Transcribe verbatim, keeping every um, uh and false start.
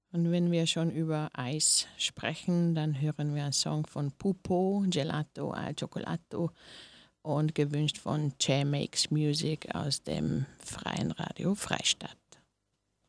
Und wenn wir schon über Eis sprechen, dann hören wir einen Song von Pupo, Gelato al Cioccolato und gewünscht von Che Makes Music aus dem Freien Radio Freistadt.